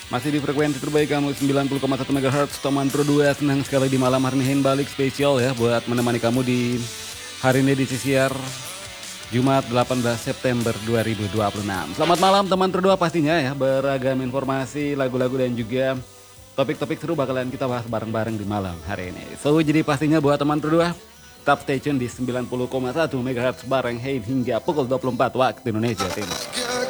Masih di frekuensi terbaik kamu 90,1 MHz Teman Pro 2. Senang sekali di malam hari ini balik spesial ya buat menemani kamu di hari ini di siar Jumat 18 September 2026. Selamat malam teman Pro 2 pastinya ya. Beragam informasi, lagu-lagu dan juga topik-topik seru bakalan kita bahas bareng-bareng di malam hari ini. So jadi pastinya buat teman Pro 2 tetap stay tune di 90,1 MHz bareng Hey hingga pukul 24 waktu Indonesia Timur.